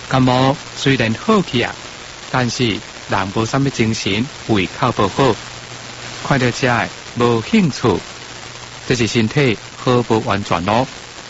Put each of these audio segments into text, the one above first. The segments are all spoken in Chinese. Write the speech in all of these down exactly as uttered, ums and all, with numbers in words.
感冒虽然好去啊，但是人无啥物精神，胃口不好，看到食的无兴趣，这是身体好不完全咯。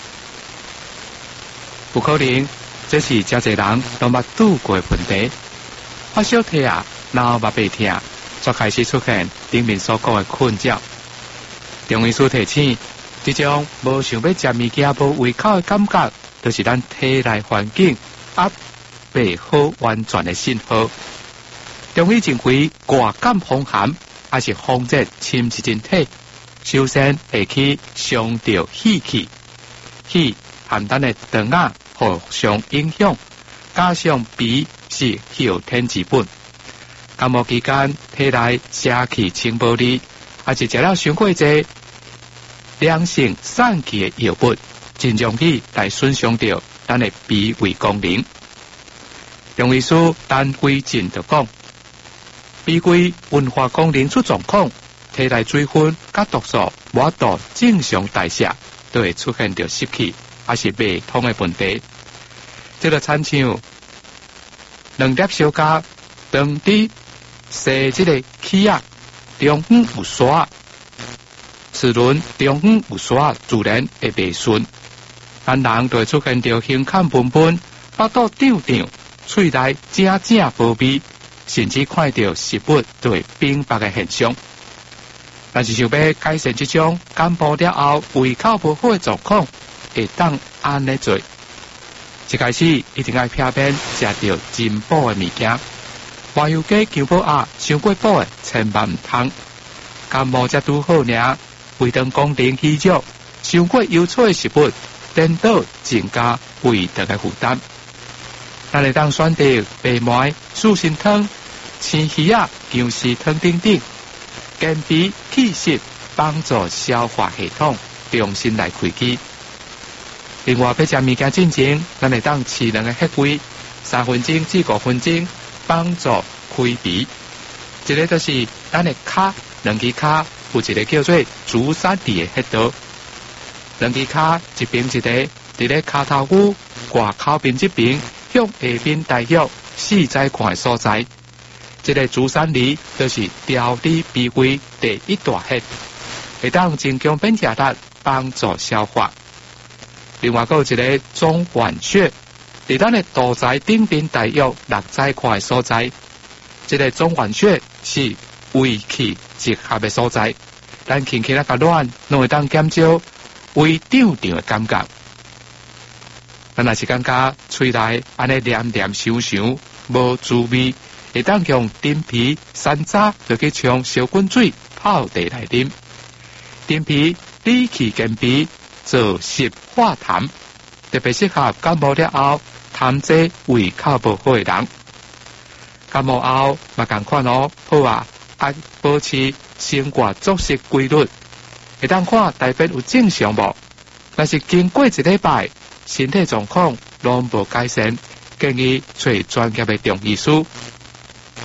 有可能这是真侪人都捌拄过的问题。发烧痛啊，然后目白痛，就开始出现顶面所讲的困扰。中医师提醒，这种无想要食物件、无胃口的感觉，就是咱体内环境压未好完全的信号。中医认为，寒感风寒，还是风热侵入身体，首先会去伤到气气，气和咱的肠啊互相影响，加上脾是后天之本。感冒期间，体内邪气清无力，还是食了伤过济凉性散气的药物，真容易来损伤到咱的脾胃功能。中医师单归诊就讲，脾胃运化功能出状况，体内水分甲毒素无法度正常代谢，都会出现着湿气还是未通的问题。这个亲像两粒小甲当伫洗这个气啊，中央有沙，齿轮中央有沙，自然会袂顺。咱人就会出现着胸腔喷喷、腹肚胀胀、喙内正正无味，甚至看到食物都会冰白的现象。但是想要改善这种感冒了后胃口不好的状况，会当安尼做。一开始一定要避免食到真补的物件，麻油鸡、姜母鸭、伤过补的千万唔通。感冒才拄好尔，胃肠功能虚弱，伤过油脆的食物，颠倒增加胃肠的负担。咱会当选择白糜、素心汤、青鱼啊、姜丝汤等等，健脾祛湿，帮助消化系统重新来开机。另外，要食物件进前，咱会当饲两个血龟，三分钟至五分钟，帮助开脾。一个就是咱的骹，两支骹有一个叫做足三地的血道，两支骹一边一个，伫咧骹头骨外口边这边向下边大约四指宽的所在。这个足三里就是调理脾胃第一大穴，会当增强免疫力，帮助消化。另外，还有一个中脘穴，伫咱的肚脐顶边大约六指宽的所在。这个中脘穴是胃气集合的所在，咱轻轻啊甲暖，拢会当减少胃胀胀的感觉。咱若是感觉喙内安尼黏黏伤伤无滋味，会当用陈皮、山楂就去冲烧滚水泡茶来啉。陈皮理气健脾，燥湿化痰，特别适合感冒了后痰多、胃口不好的人。感冒后嘛同款哦，好啊，爱保持生活作息规律，会当看大便有正常无。但是经过一礼拜，身体状况拢无改善，建议找专业的中医师